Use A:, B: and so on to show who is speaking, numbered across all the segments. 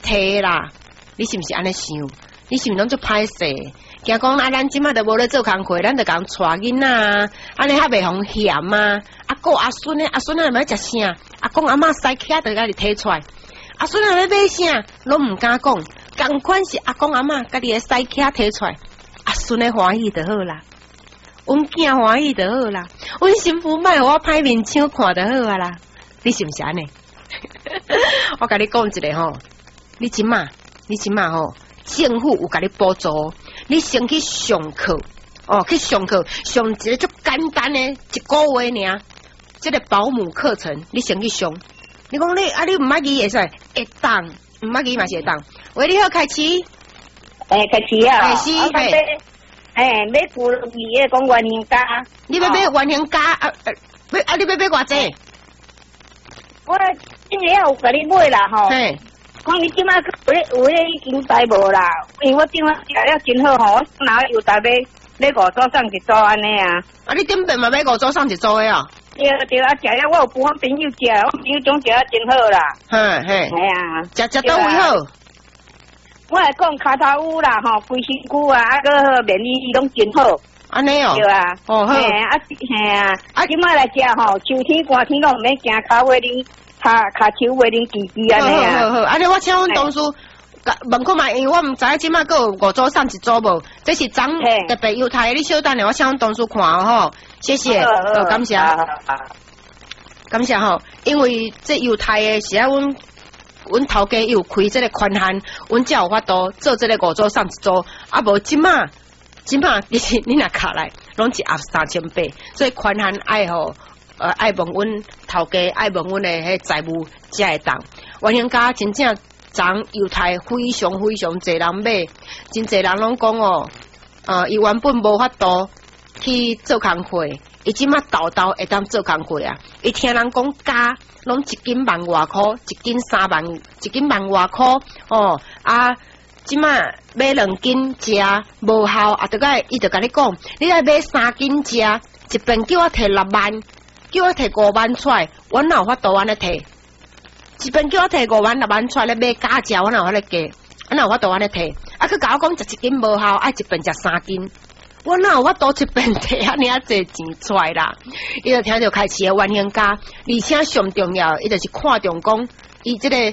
A: 摕啦。你是毋是安尼想？你是毋是拢做歹势？惊讲啊，咱即马都无咧做工课，咱就共带囡仔啊，安尼还袂互嫌啊。啊，个阿孙呢？阿孙啊，要食啥？阿公阿嬷塞起就甲你摕出来。阿孙啊，要买啥？拢毋敢讲。共款是阿公阿嬷家己诶塞起摕出来，阿孙诶欢喜就好啦。阮囝欢喜就好啦，阮媳妇莫互我歹面相看就好啊啦。你是毋是安尼？我甲你讲一个吼，你即马吼，政府有甲你补助，你先去上课哦，去上课上一个足简单诶一个月尔，即个保姆课程你先去上。你讲你啊，你毋捌记会使会当，毋捌记嘛是会当。喂，你好，开始。
B: 开始啊。
A: 开始。
B: 买古龙鱼的讲原型家。
A: 你要买原型家你要买偌济？
B: 我今日有甲你买啦吼。
A: 嘿。
B: 讲你即马有咧已经带无啦，因为我顶下食了真好吼，我拿又带买5组送1组安尼啊。啊，
A: 你顶边嘛买5组送1组的啊？
B: 对啊，食了我有陪我朋友食，我朋友总食了真好啦。
A: 嘿。
B: 系啊。
A: 食倒位好？
B: 我来讲骹头乌啦吼，规身躯啊，啊个面衣拢真好。
A: 安尼哦。
B: 对啊。
A: 哦好。
B: 嘿啊，即摆来食吼，秋天寒天拢毋免惊骹袂冷，骹手袂冷吱吱安尼啊。
A: 好，安尼我请阮同事问看嘛，因为我毋知影即摆还有5组送1组无，这是昨特别优待，你稍等下，我请阮同事看吼，谢谢，感谢，感谢吼，因为这优待的是啊，阮头家有开这个宽限，阮才有法度做这个5组送1组，啊无即摆其实你若卡来，拢是3800，所以宽限爱吼。爱问阮头家，爱问阮的迄财务才会当。原型家真正昨犹太非常侪人买，真侪人拢讲哦，伊原本无法度去做工课，伊即马豆会当做工课啊。伊听人讲加拢1斤1万外箍，1斤3万，1斤1万外箍哦啊。即马买2斤食无效啊，伊就甲你讲，你来买3斤食，一边叫我摕6万。叫我摕5万出来，我哪有法度安尼摕？一边叫我摕5万6万出来咧买假食，我哪有法度加？我哪有法度安尼摕？啊，佮甲我讲食1斤无效，爱一边食3斤，我哪有法度一边摕安尼啊侪钱出来啦？伊就听着开始的原型家，而且上重要，伊就是看中讲，伊这个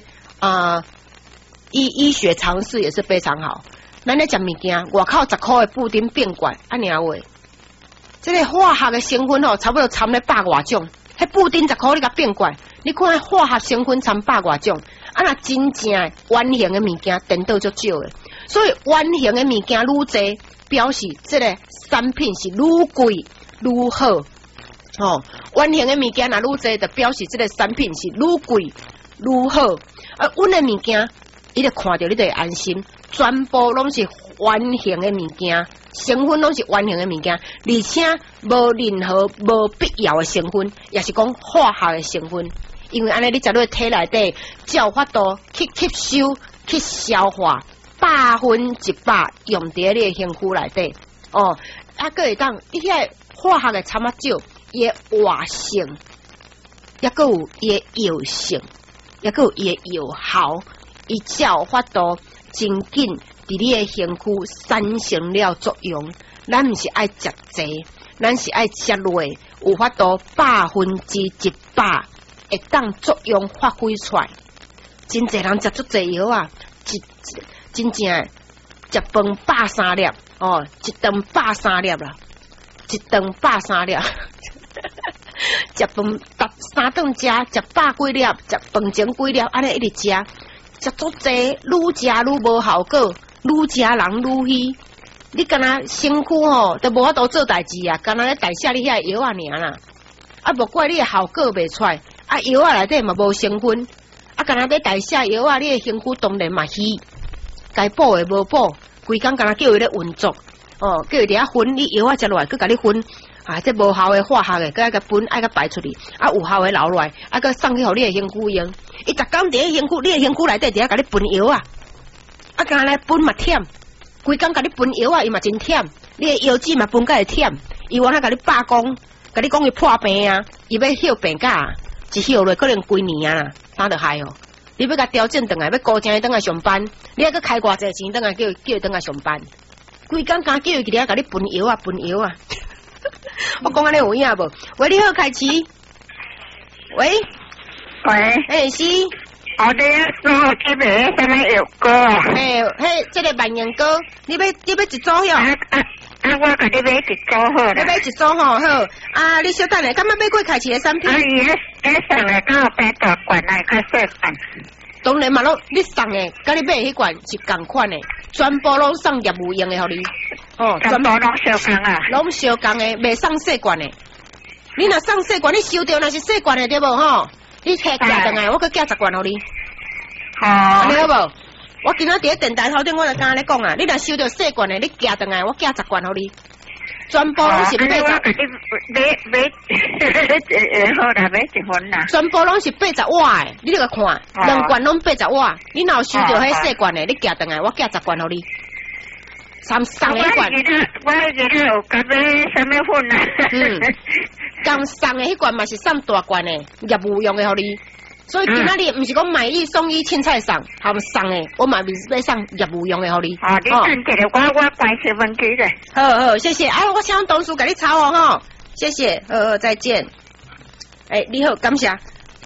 A: 医学常识也是非常好。咱咧食物件，外口10块的布丁变罐，安尼啊话。这个化学的成分差不多掺了100外种，迄布丁10块你甲变怪，你看化学成分掺100外种，啊那真正圆形的物件颠倒足少的，所以圆形的物件愈济，表示这个产品是愈贵愈好。哦，圆形的物件若愈济，就表示这个产品是愈贵愈好。阮的物件，伊就看着你就会安心，全部拢是圆形的物件。成分拢是圆形的物件，而且无任何无必要的成分，也是讲化学的成分。因为安尼你食落体内底，才有法度去吸收、去消化，100%用伫你的身躯内底。哦，啊，个会当，你遐化学的掺啊少，伊的活性，也个有伊的药性，也个有伊的药效，伊才有法度真紧。伫你的身躯产生了作用，咱毋是爱食济，咱是爱食落，有法度100%会当作用发挥出来。真侪人食足济药啊，真正食饭103粒哦，一顿103粒啦，一顿103粒，食饭3顿食100几粒，食饭前几粒，安尼一直食足济，愈食愈无效果。愈食人愈虚，你敢若身躯吼都无法度做代志啊，敢若咧代谢你遐药啊尔啦，啊无怪你的效果袂出来，啊药啊内底嘛无成分，啊敢若咧代谢药啊，你的身躯当然嘛虚，该补的无补，规工敢若叫伊咧运作，哦，叫伊伫遐分，你药啊食落来，佮甲你分，啊这无效的化学的，佮爱甲分，爱甲排出去，啊有效的留落来，啊佮送去互你的身躯用，伊逐工伫咧身躯，你的身躯内底伫遐甲你分药啊。啊，干来分嘛忝，规工甲你分药啊，伊嘛真忝。你的药剂嘛分甲会忝，伊原来甲你罢工，甲你讲伊破病啊，伊要休病假，一休落可能几年啊啦，哪得害哦？ 你要甲调整转来，要高正转来上班，你还阁开偌济钱转来叫伊转来上班，规工敢叫伊伫遐甲你分药啊分药啊！我讲安尼有影无？喂，你好，凯琪。喂，
B: 喂，
A: 是。
B: 我哋说去买什么药膏啊？
A: 嘿，这个万元膏，你要一组哟？
B: 我甲你买一组好啦。
A: 你买一组吼好。啊，你小等下，敢要买过凯奇的产品？
B: 伊送的敢有变大罐来较细罐？
A: 当然嘛，你送的，甲你买迄罐是共款的，全部拢送业务用的，互你。
B: 哦，全部拢小共啊？
A: 拢小共的，袂送细罐的。你若送细罐，你收到那是细罐的对无吼？你摕寄转来，我佮寄10罐互你。
B: 好，
A: 你好无？我今仔伫咧电台头顶，我就刚咧讲啊，你若收到细罐的，你寄转来，我寄10罐互你。全部拢是80。
B: 买好啦，买一份啦。
A: 全部拢是80瓦的，你著看，2罐拢80瓦。你若有收到迄细罐的，你寄转来，我寄10罐互你。送的迄罐。
B: 我记得有甲买什么粉啊？
A: 刚送的迄罐嘛是送大罐的，业务用的互你。所以今仔日毋是讲买一送一凊彩送，含送的，我嘛是要送业务用的互你。
B: 哦，你等一下，我关7分钟咧。
A: 好，谢谢。我想董事甲你抄哦吼，谢谢。再见。你好，感谢。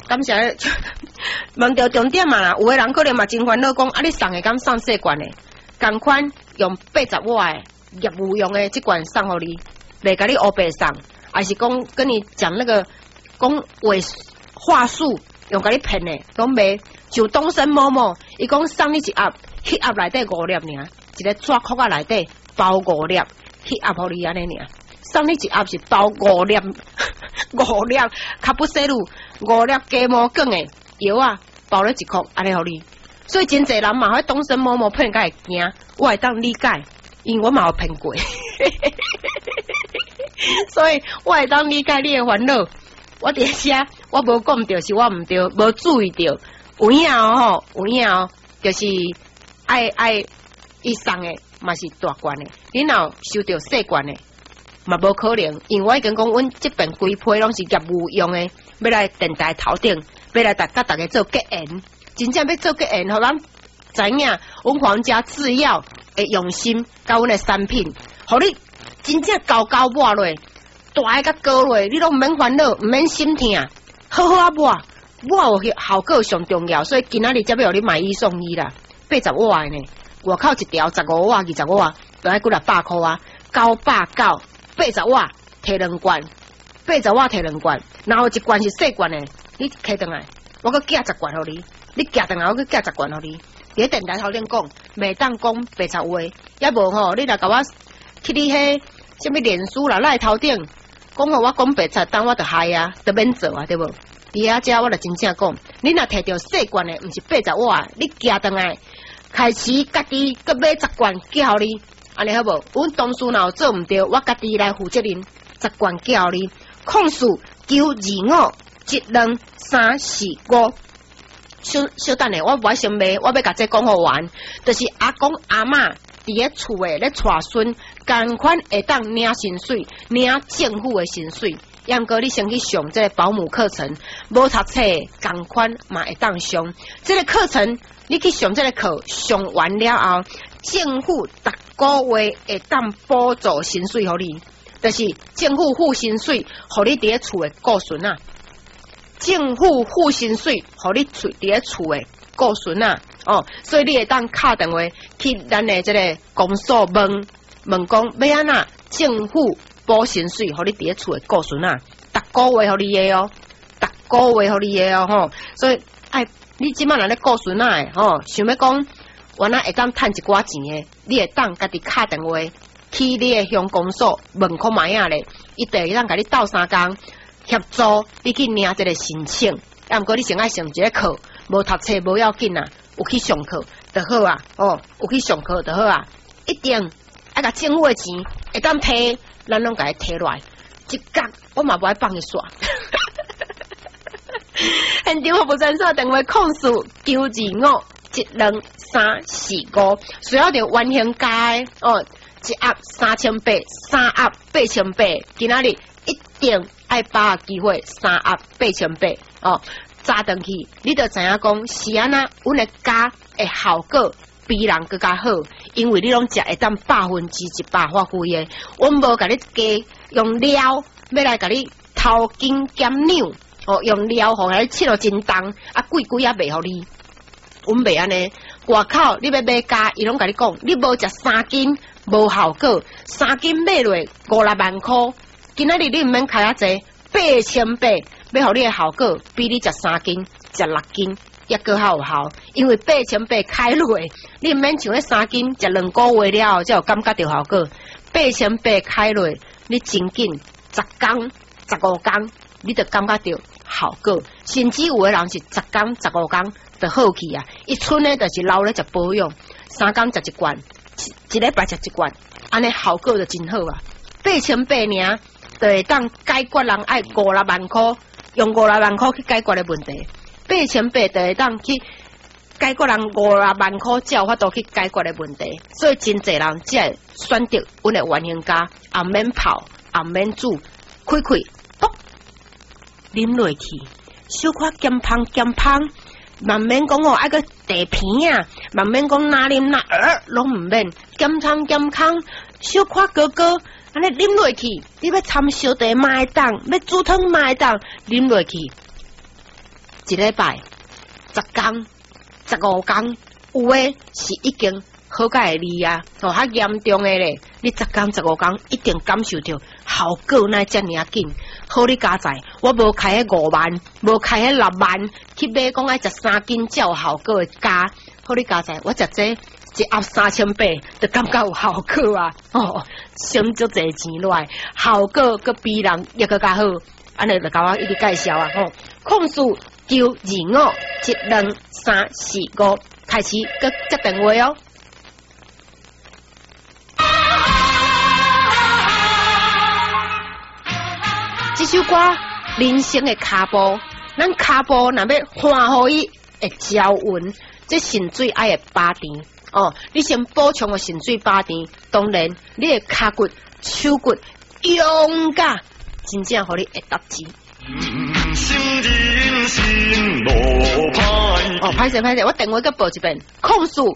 A: 问到重点嘛啦，有的人可能嘛真烦恼讲，你送的敢送细罐的，同款用80瓦的业务用的这罐送互你，袂甲你黑白送，还是讲跟你讲那个讲话术。用甲你骗的，拢袂就东升某某，伊讲送你一盒，迄盒内底5粒尔，一个纸壳内底包5粒，迄盒互你安尼尔，送你一盒是包5粒，5粒卡布西鲁5粒鸡毛梗的药啊，包了1壳安尼互你，所以真侪人嘛，迄东升某某骗甲会惊，我会当理解，因为我嘛有骗过，所以我会当理解你的烦恼。我伫遐，我无讲着是我毋对，无注意着，有影吼，就是爱伊送的嘛是大罐的，你若收到细罐的嘛无可能，因为我已经讲，阮这边规批拢是业务用的，要来电台头顶，要来甲大家做结缘，真正要做结缘，互咱知影，阮皇家制药的用心，甲阮的产品，互你真正高抹落。大个甲高落，你拢毋免烦恼，毋免心痛，好好啊抹有效果上重要，所以今仔日才要互你买1送1啦，80瓦的呢，外口一条15瓦、20瓦，就爱几600块啊，980瓦摕2罐，80瓦摕2罐，然后1罐是细罐的，你摕转来，我搁寄10罐互你，你寄转来我搁寄10罐互你，伫电台头顶讲，袂当讲80话，也无吼，你若甲我去你迄什么脸书啦，来头顶。讲互我讲白菜，当我就害啊，就免做啊，对无？伫遐遮我就真正讲，你若摕到细罐的，毋是80瓦，你寄转来，开始家己搁买10罐寄互你，安尼好无？阮同事若有做毋对，我家己来负责任，10罐寄互你。控诉925-12-345。小等下，我无爱先卖，我要甲这讲好完，就是阿公阿嬷。伫咧厝诶咧带孙，共款会当领薪水，领政府诶薪水。抑毋过你先去上这个保姆课程，无读册共款嘛会当上。这个课程你去上这个课，上完了后，政府逐个月会当补助薪水互你，就是政府付薪水，互你伫咧厝诶顾孙啊。政府付薪水，互你伫咧厝诶顾孙啊。所以你会当打电话去咱的这个公所问讲要安怎政府补薪水，互你伫咧厝诶顾孙啊，逐个月互你诶哦，吼。所以你即摆若咧顾孙啊诶吼，想要讲原来会当趁一寡钱诶，你会当家己打电话去你诶乡公所问看卖啊咧，伊就会当甲你斗3工协助你去领这个申请。毋过你先爱上一个课，无读册无要紧啊。有去上课就好啊，有去上课就好啊，一定爱甲政府的钱会当摕，咱拢甲伊摕落来，一角我嘛无爱放伊煞。现场服务专线电话控诉925-12-345，需要着完形价的一盒3800，3盒8800，今仔日一定爱把握机会，3盒8800 炸断去，你就知影讲是安那，阮的家的效果比人更加好，因为你拢食会当100%发挥的。阮无甲你加用料，要来甲你头筋减扭，用料互来切落真重，贵啊卖互你。阮袂安尼，外口你要买家，伊拢甲你讲，你无食3斤无效果，3斤买落5-6万块，今仔日你毋免开啊济，8800，要互你的效果比你食3斤、食6斤也搁较有效，因为8800开落，你毋免像迄3斤食2个月了才有感觉到效果，8800开落，你真紧10天、15天，你就感觉到效果，甚至有的人是10天、15天。就好去啊！一村呢就是留咧食保养，3天食一罐，一礼拜食一罐，安尼效果就真好啊！8800尔，就会当解决人爱5-6万块，用5-6万块去解决的问题，8800就会当去解决人5-6万块才有法度去解决的问题，所以真侪人只会选择阮的原型家，也免泡，也免煮，开，啵，啉落去，小可减芳。慢免讲爱个地片啊，慢免讲哪啉哪拢毋免，减康，小可哥，安尼啉落去，你要掺烧茶嘛会当，要煮汤嘛会当，啉落去，一礼拜、10天、15天，有诶是已经好甲会离啊，较严重诶咧，你10天、15天一定感受到效果那遮尔紧。好你家在，我无开迄5万，无开迄6万，去买讲爱食3斤才有效果的家。好你家在，我食这一盒3800，就感觉有效果啊！省足侪钱落来，效果佮比人也佮较好。安尼就甲我一直介绍啊！控诉925-12-345，开始佮接电话哦。这首歌人生的骹步，咱骹步若要换互伊会招运，这肾水爱会饱甜你先补充个肾水饱甜，当然你的骹骨、手骨勇敢，真正互你会达志。歹势，我电话佮报一遍，控诉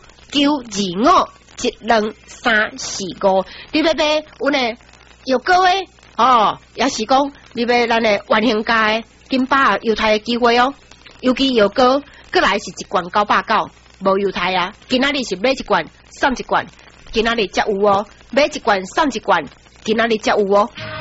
A: 925-12-345，你要买阮的药膏诶。也是讲你要咱的原型家的金把犹太的机会哦，尤其药膏，过来是1罐990，无犹太啊。今仔日是买1罐送1罐，今仔日才有哦，买1罐送1罐，今仔日才有哦。